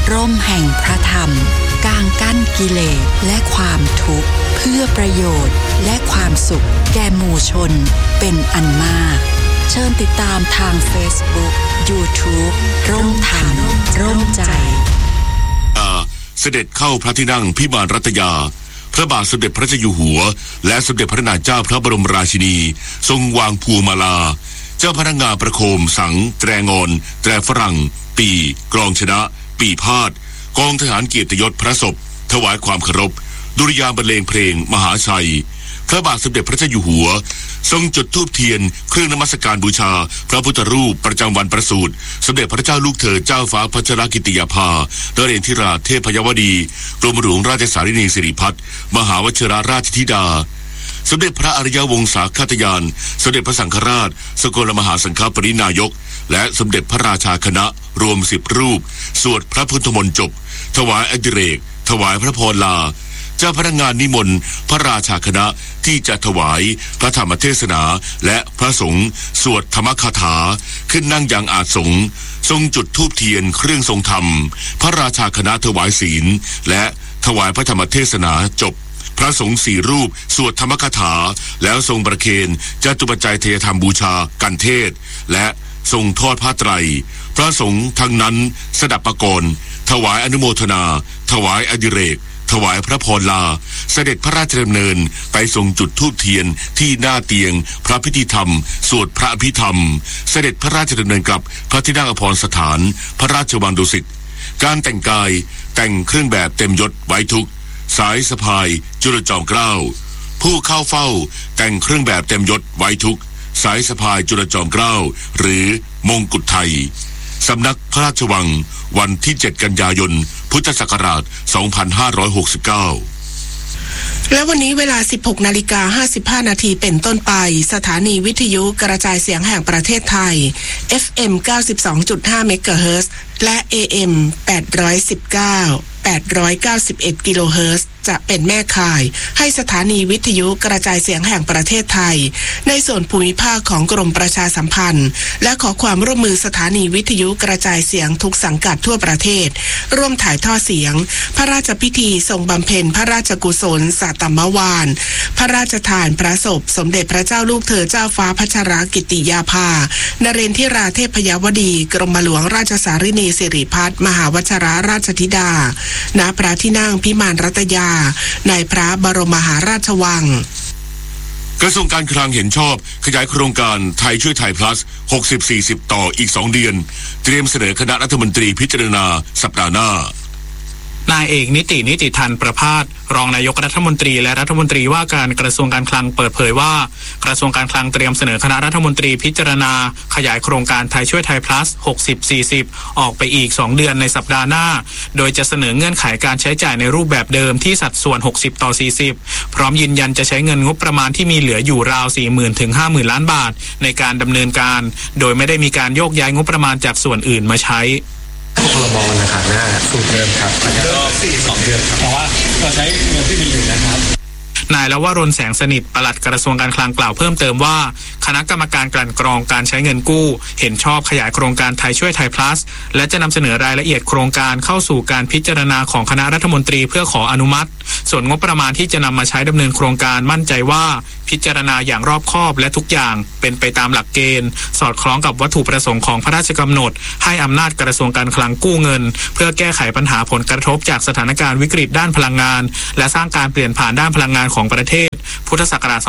ร่มแห่งพระธรรมกางกั้นกิเลสและความทุกข์เพื่อประโยชน์และความสุขแก่หมู่ชนเป็นอันมากเชิญติดตามทาง Facebook YouTube ร่มธรรมร่มใจเสด็จเข้าพระที่นั่งพิมานรัตยาพระบาทสมเด็จพระเจ้าอยู่หัวและสมเด็จพระนางเจ้าพระบรมราชินีทรงวางพวงมาลาเจ้าพนักงานประโคมสังแตรงอนแตรฝรั่งปีกลองชนะปีพาดกองทหารเกียรติยศพระศพถวายความเคารพดุริยางค์บรรเลงเพลงมหาชัยพระบาทสมเด็จพระเจ้าอยู่หัวทรงจุดธูปเทียนเครื่องนมัสการบูชาพระพุทธรูปประจำวันประสูติสมเด็จพระเจ้าลูกเธอเจ้าฟ้าพัชรกิติยาภานเรนทิราเทพยวดีกรมหลวงราชสารินีสิริพัฒน์มหาวชิรราชธิดาสมเด็จพระอริยวงศาคาตยานสมเด็จพระสังฆราชสกลมหาสังฆปรินายกและสมเด็จพระราชาคณะรวม10รูปสวดพระพุทธมนต์จบถวายอดิเรกถวายพระพรลาเจ้าพนักงานนิมนต์พระราชาคณะที่จะถวายพระธรรมเทศนาและพระสงฆ์สวดธรรมคาถาขึ้นนั่งยังอาสงฆ์ทรงจุดธูปเทียนเครื่องทรงธรรมพระราชาคณะถวายศีลและถวายพระธรรมเทศนาจบพระสงฆ์4รูปสวดธรรมคาถาแล้วทรงประเคนจตุปัจจัยเทยธรรมบูชากันเทศและทรงทอดผ้าไตรพระสงฆ์ทั้งนั้นสดับประกรณ์ถวายอนุโมทนาถวายอดิเรกถวายพระพรลาเสด็จพระราชดำเนินไปทรงจุดธูปเทียนที่หน้าเตียงพระพิธีธรรมสวดพระอภิธรรมเสด็จพระราชดำเนินกลับพระที่นั่งอภรสถานพระราชวังดุสิตการแต่งกายแต่งเครื่องแบบเต็มยศไว้ทุกสายสะพายจุลจอมเกล้าผู้เข้าเฝ้าแต่งเครื่องแบบเต็มยศไว้ทุกสายสะพายจุลจอมเกล้าหรือมงกุฎไทยสำนักพระราชวังวันที่7กันยายนพุทธศักราช2569 และวันนี้เวลา 16:55 นาทีเป็นต้นไปสถานีวิทยุกระจายเสียงแห่งประเทศไทย FM 92.5 เมกะเฮิรตซ์และ AM 891 กิโลเฮิรตซ์จะเป็นแม่ข่ายให้สถานีวิทยุกระจายเสียงแห่งประเทศไทยในส่วนภูมิภาคของกรมประชาสัมพันธ์และขอความร่วมมือสถานีวิทยุกระจายเสียงทุกสังกัดทั่วประเทศร่วมถ่ายทอดเสียงพระราชพิธีทรงบำเพ็ญพระราชกุศลสัตตมวาลพระราชทานพระศพสมเด็จพระเจ้าลูกเธอเจ้าฟ้าพัชรกิติยาภานเรนทิราเทพยวดีกรมหลวงราชสารินีสิริพัฒน์มหาวชิรราชธิดาณพระที่นั่งพิมานรัตยาในพระบรมมหาราชวังกระทรวงการคลังเห็นชอบขยายโครงการไทยช่วยไทย plus 60-40 ต่ออีก2เดือนเตรียมเสนอคณะรัฐมนตรีพิจารณาสัปดาห์หน้านายเอกนิติทันประภาสรองนายกรัฐมนตรีและรัฐมนตรีว่าการกระทรวงการคลังเปิดเผยว่ากระทรวงการคลังเตรียมเสนอคณะรัฐมนตรีพิจารณาขยายโครงการไทยช่วยไทย plus 60-40 ออกไปอีก2เดือนในสัปดาห์หน้าโดยจะเสนอเงื่อนไขการใช้จ่ายในรูปแบบเดิมที่สัดส่วน60-40พร้อมยืนยันจะใช้เงินงบประมาณที่มีเหลืออยู่ราว 40,000 ถึง 50,000 ล้านบาทในการดำเนินการโดยไม่ได้มีการโยกย้ายงบประมาณจากส่วนอื่นมาใช้พรบนะครับนะสูตรเดิมครับก็2เดือนครับเพราะว่าเราใช้เงินที่มีอยู่นะครับนายลวรนแสงสนิทปลัดกระทรวงการคลังกล่าวเพิ่มเติมว่าคณะกรรมการกลั่นกรองการใช้เงินกู้เห็นชอบขยายโครงการไทยช่วยไทย plus และจะนำเสนอรายละเอียดโครงการเข้าสู่การพิจารณาของคณะรัฐมนตรีเพื่อขออนุมัติส่วนงบประมาณที่จะนำมาใช้ดำเนินโครงการมั่นใจว่าพิจารณาอย่างรอบคอบและทุกอย่างเป็นไปตามหลักเกณฑ์สอดคล้องกับวัตถุประสงค์ของพระราชกำหนดให้อำนาจกระทรวงการคลังกู้เงินเพื่อแก้ไขปัญหาผลกระทบจากสถานการณ์วิกฤตด้านพลังงานและสร้างการเปลี่ยนผ่านด้านพลังงานของประเทศพุทธศักราช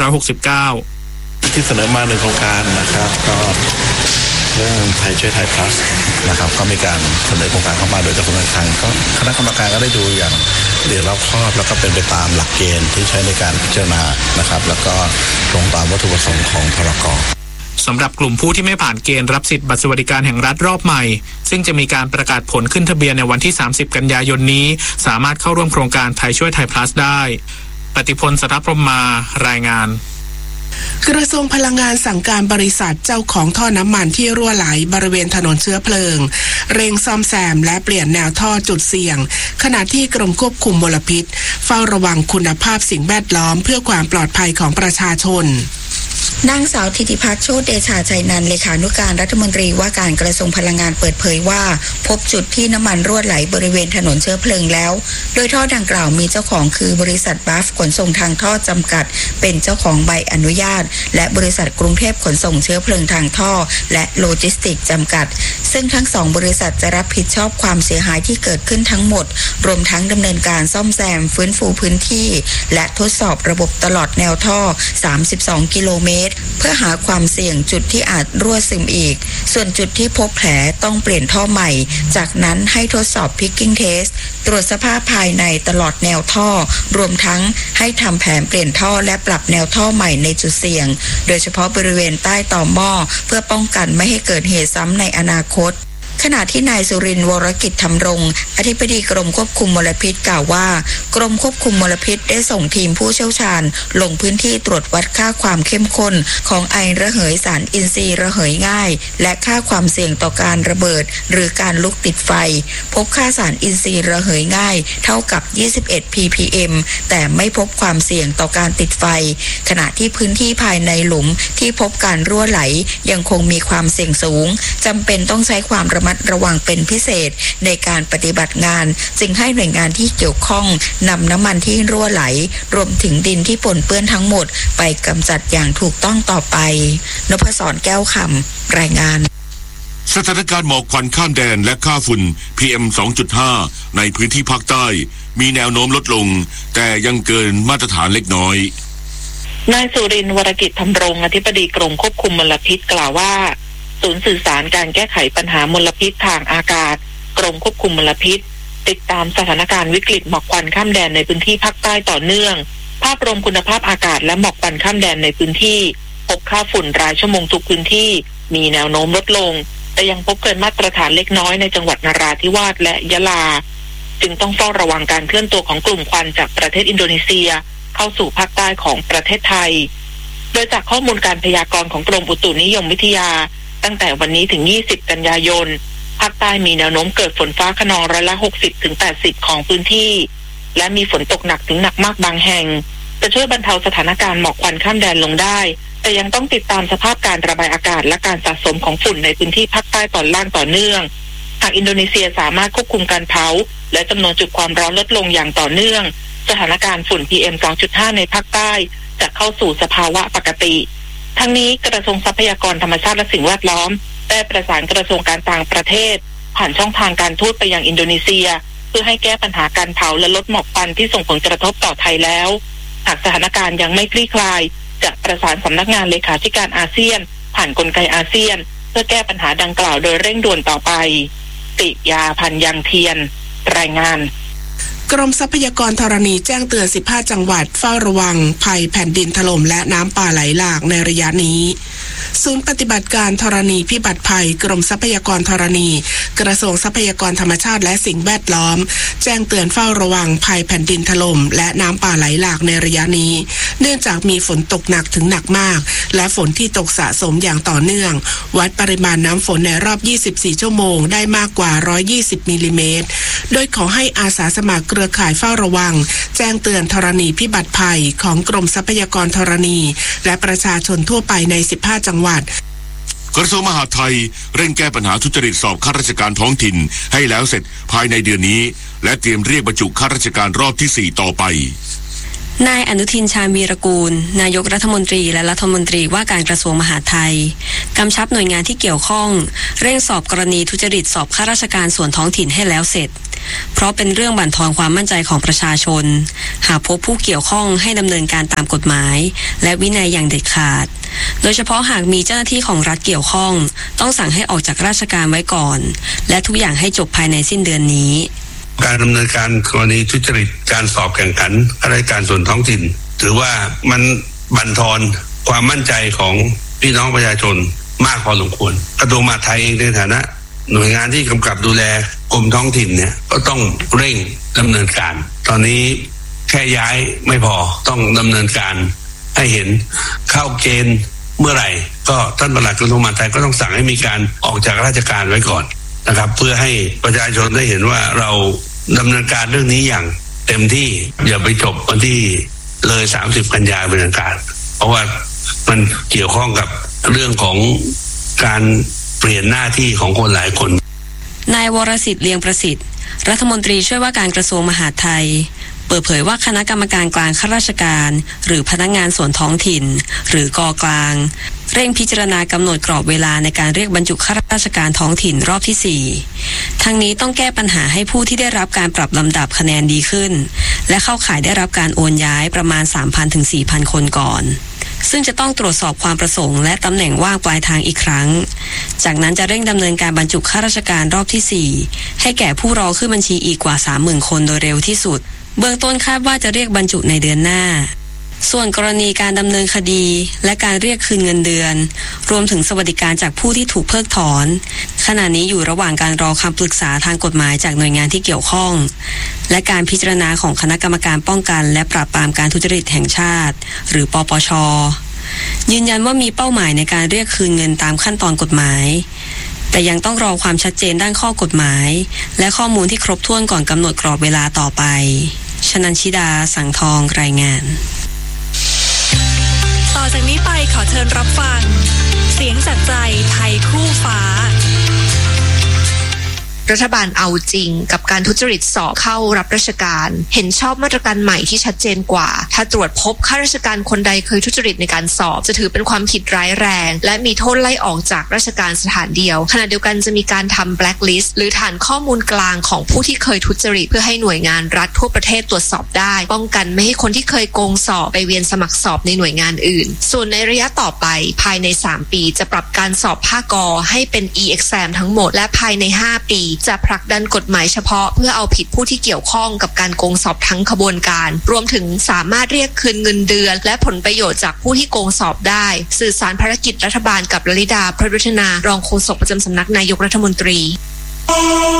2569 ที่เสนอมาในโครงการนะครับก็เรื่องไทยช่วยไทย plus นะครับก็มีการเสนอโครงการเข้ามาโดยกระทรวงการคลังก็คณะกรรมการก็ได้ดูอย่างละเอียดรอบคอบแล้วก็เป็นไปตามหลักเกณฑ์ที่ใช้ในการพิจารณานะครับแล้วก็ตรงตามวัตถุประสงค์ของพรก. สำหรับกลุ่มผู้ที่ไม่ผ่านเกณฑ์รับสิทธิบัตรสวัสดิการแห่งรัฐรอบใหม่ซึ่งจะมีการประกาศผลขึ้นทะเบียนในวันที่30กันยายนนี้สามารถเข้าร่วมโครงการไทยช่วยไทย plus ได้ปฏิพล สัทธพรหมารายงานกระทรวงพลังงานสั่งการบริษัทเจ้าของท่อน้ำมันที่รั่วไหลบริเวณถนนเชื้อเพลิงเร่งซ่อมแซมและเปลี่ยนแนวท่อจุดเสี่ยงขณะที่กรมควบคุมมลพิษเฝ้าระวังคุณภาพสิ่งแวดล้อมเพื่อความปลอดภัยของประชาชนนางสาวธิติพัฒน์โชติเดชาชัยนันท์เลขานุการรัฐมนตรีว่าการกระทรวงพลังงานเปิดเผยว่าพบจุดที่น้ำมันรั่วไหลบริเวณถนนเชื้อเพลิงแล้วโดยท่อดังกล่าวมีเจ้าของคือบริษัทบัฟขนส่งทางท่อจำกัดเป็นเจ้าของใบอนุญาตและบริษัทกรุงเทพขนส่งเชื้อเพลิงทางท่อและโลจิสติกส์จำกัดซึ่งทั้งสองบริษัทจะรับผิดชอบความเสียหายที่เกิดขึ้นทั้งหมดรวมทั้งดำเนินการซ่อมแซมฟื้นฟูพื้นที่และทดสอบระบบตลอดแนวท่อ32กิโลเมตรเพื่อหาความเสี่ยงจุดที่อาจรั่วซึมอีกส่วนจุดที่พบแผลต้องเปลี่ยนท่อใหม่จากนั้นให้ทดสอบ Picking Test ตรวจสภาพภายในตลอดแนวท่อรวมทั้งให้ทำแผนเปลี่ยนท่อและปรับแนวท่อใหม่ในจุดเสี่ยงโดยเฉพาะบริเวณใต้ต่อหม้อเพื่อป้องกันไม่ให้เกิดเหตุซ้ำในอนาคตขณะที่นายสุรินทร์วรกิจธรรมรงค์อธิบดีกรมควบคุมมลพิษกล่าวว่ากรมควบคุมมลพิษได้ส่งทีมผู้เชี่ยวชาญลงพื้นที่ตรวจวัดค่าความเข้มข้นของไอระเหยสารอินทรีย์ระเหยง่ายและค่าความเสี่ยงต่อการระเบิดหรือการลุกติดไฟพบค่าสารอินทรีย์ระเหยง่ายเท่ากับ21 ppm แต่ไม่พบความเสี่ยงต่อการติดไฟขณะที่พื้นที่ภายในหลุมที่พบการรั่วไหลยังคงมีความเสี่ยงสูงจำเป็นต้องใช้ความระมัดระวังเป็นพิเศษในการปฏิบัติงานจึงให้หน่วยงานที่เกี่ยวข้องนำน้ำมันที่รั่วไหลรวมถึงดินที่ปนเปื้อนทั้งหมดไปกำจัดอย่างถูกต้องต่อไปนพศรแก้วคำรายงานสถานการณ์หมอกควันข้ามแดนและค่าฝุ่น PM 2.5 ในพื้นที่ภาคใต้มีแนวโน้มลดลงแต่ยังเกินมาตรฐานเล็กน้อยนายสุรินทร์วรกิจธรรมรงค์อธิบดีกรมควบคุมมลพิษกล่าวว่าศูนย์สื่อสารการแก้ไขปัญหามลพิษทางอากาศกรมควบคุมมลพิษติดตามสถานการณ์วิกฤตหมอกควันข้ามแดนในพื้นที่ภาคใต้ต่อเนื่องภาพรวมคุณภาพอากาศและหมอกควันข้ามแดนในพื้นที่พบค่าฝุ่นรายชั่วโมงทุกพื้นที่มีแนวโน้มลดลงแต่ยังพบเกินมาตรฐานเล็กน้อยในจังหวัดนราธิวาสและยะลาจึงต้องเฝ้าระวังการเคลื่อนตัวของกลุ่มควันจากประเทศอินโดนีเซียเข้าสู่ภาคใต้ของประเทศไทยโดยจากข้อมูลการพยากรณ์ของกรมอุตุนิยมวิทยาตั้งแต่วันนี้ถึง20กันยายนภาคใต้มีแนวโน้มเกิดฝนฟ้าคะนอง60-80%ของพื้นที่และมีฝนตกหนักถึงหนักมากบางแห่งจะช่วยบรรเทาสถานการณ์หมอกควันข้ามแดนลงได้แต่ยังต้องติดตามสภาพการระบายอากาศและการสะสมของฝุ่นในพื้นที่ภาคใต้ตอนล่างต่อเนื่องหากอินโดนีเซียสามารถควบคุมการเผาและจำนวนจุดความร้อนลดลงอย่างต่อเนื่องสถานการณ์ฝุ่น PM 2.5 ในภาคใต้จะเข้าสู่สภาวะปกติทั้งนี้กระทรวงทรัพยากรธรรมชาติและสิ่งแวดล้อมได้ประสานกระทรวงการต่างประเทศผ่านช่องทางการทูตไปยังอินโดนีเซียเพื่อให้แก้ปัญหาการเผาและลดหมอกควันที่ส่งผลกระทบต่อไทยแล้วหากสถานการณ์ยังไม่คลี่คลายจะประสานสำนักงานเลขาธิการอาเซียนผ่านกลไกอาเซียนเพื่อแก้ปัญหาดังกล่าวโดยเร่งด่วนต่อไปติยาพันยังเทียนรายงานกรมทรัพยากรธรณีแจ้งเตือน15จังหวัดเฝ้าระวังภัยแผ่นดินถล่มและน้ำป่าไหลหลากในระยะนี้ศูนย์ปฏิบัติการธรณีพิบัติภัยกรมทรัพยากรธรณีกระทรวงทรัพยากรธรรมชาติและสิ่งแวดล้อมแจ้งเตือนเฝ้าระวังภัยแผ่นดินถล่มและน้ำป่าไหลหลากในระยะนี้เนื่องจากมีฝนตกหนักถึงหนักมากและฝนที่ตกสะสมอย่างต่อเนื่องวัดปริมาณน้ำฝนในรอบ24ชั่วโมงได้มากกว่า120มิลลิเมตรโดยขอให้อาสาสมัครเครือข่ายเฝ้าระวังแจ้งเตือนธรณีพิบัติภัยของกรมทรัพยากรธรณีและประชาชนทั่วไปใน15จังหวัดกระทรวงมหาดไทยเร่งแก้ปัญหาทุจริตสอบข้าราชการท้องถิ่นให้แล้วเสร็จภายในเดือนนี้และเตรียมเรียกบรรจุข้าราชการรอบที่4ต่อไปนายอนุทินชาญวีรกูลนายกรัฐมนตรีและรัฐมนตรีว่าการกระทรวงมหาดไทยกำชับหน่วยงานที่เกี่ยวข้องเร่งสอบกรณีทุจริตสอบข้าราชการส่วนท้องถิ่นให้แล้วเสร็จเพราะเป็นเรื่องบั่นทอนความมั่นใจของประชาชนหากพบผู้เกี่ยวข้องให้ดำเนินการตามกฎหมายและวินัยอย่างเด็ดขาดโดยเฉพาะหากมีเจ้าหน้าที่ของรัฐเกี่ยวข้องต้องสั่งให้ออกจากราชการไว้ก่อนและทุกอย่างให้จบภายในสิ้นเดือนนี้การดำเนินการกรณีทุจริตการสอบแข่งขันข้าราชการส่วนท้องถิ่นถือว่ามันบั่นทอนความมั่นใจของพี่น้องประชาชนมากพอสมควรกระทรวงมหาดไทยเองในฐานะหน่วยงานที่กำกับดูแลกรมท้องถิ่นเนี่ยก็ต้องเร่งดำเนินการตอนนี้แค่ย้ายไม่พอต้องดำเนินการให้เห็นเข้าเกณฑ์เมื่อไหร่ก็ท่านปลัดกระทรวงมหาดไทยก็ต้องสั่งให้มีการออกจากราชการไว้ก่อนนะครับเพื่อให้ประชาชนได้เห็นว่าเราดำเนินการเรื่องนี้อย่างเต็มที่อย่าไปจบวันที่เลย30กันยายนเป็นอันขาดเพราะว่ามันเกี่ยวข้องกับเรื่องของการเปลี่ยนหน้าที่ของคนหลายคนนายวรสิทธิ์เลียงประสิทธิ์รัฐมนตรีช่วยว่าการกระทรวงมหาดไทยเปิดเผยว่าคณะกรรมการกลางข้าราชการหรือพนักงานส่วนท้องถิ่นหรือกกลางเร่งพิจารณากำหนดกรอบเวลาในการเรียกบรรจุข้าราชการท้องถิ่นรอบที่4ทั้งนี้ต้องแก้ปัญหาให้ผู้ที่ได้รับการปรับลำดับคะแนนดีขึ้นและเข้าข่ายได้รับการโอนย้ายประมาณ 3,000 ถึง 4,000 คนก่อนซึ่งจะต้องตรวจสอบความประสงค์และตำแหน่งว่างปลายทางอีกครั้งจากนั้นจะเร่งดำเนินการบรรจุข้าราชการรอบที่4ให้แก่ผู้รอขึ้นบัญชีอีกกว่า 30,000 คนโดยเร็วที่สุดเบื้องต้นคาดว่าจะเรียกบรรจุในเดือนหน้าส่วนกรณีการดำเนินคดีและการเรียกคืนเงินเดือนรวมถึงสวัสดิการจากผู้ที่ถูกเพิกถอนขณะนี้อยู่ระหว่างการรอคำปรึกษาทางกฎหมายจากหน่วยงานที่เกี่ยวข้องและการพิจารณาของคณะกรรมการป้องกันและปราบปรามการทุจริตแห่งชาติหรือปปช.ยืนยันว่ามีเป้าหมายในการเรียกคืนเงินตามขั้นตอนกฎหมายแต่ยังต้องรอความชัดเจนด้านข้อกฎหมายและข้อมูลที่ครบถ้วนก่อนกำหนดกรอบเวลาต่อไปชนันชิดาสังทองรายงานต่อจากนี้ไปขอเชิญรับฟังเสียงจากใจไทยคู่ฟ้ารัฐบาลเอาจริงกับการทุจริตสอบเข้ารับราชการเห็นชอบมาตรการใหม่ที่ชัดเจนกว่าถ้าตรวจพบข้าราชการคนใดเคยทุจริตในการสอบจะถือเป็นความผิดร้ายแรงและมีโทษไล่ออกจากราชการสถานเดียวขณะเดียวกันจะมีการทำ blacklist หรือฐานข้อมูลกลางของผู้ที่เคยทุจริตเพื่อให้หน่วยงานรัฐทั่วประเทศตรวจสอบได้ป้องกันไม่ให้คนที่เคยโกงสอบไปเวียนสมัครสอบในหน่วยงานอื่นส่วนในระยะต่อไปภายใน3ปีจะปรับการสอบภาคกให้เป็น e-exam ทั้งหมดและภายใน5ปีจะผลักดันกฎหมายเฉพาะเพื่อเอาผิดผู้ที่เกี่ยวข้องกับการโกงสอบทั้งขบวนการรวมถึงสามารถเรียกคืนเงินเดือนและผลประโยชน์จากผู้ที่โกงสอบได้สื่อสารภารกิจรัฐบาลกับลลิดา พระรุชนารองโฆษกประจำสำนักนายกรัฐมนตรี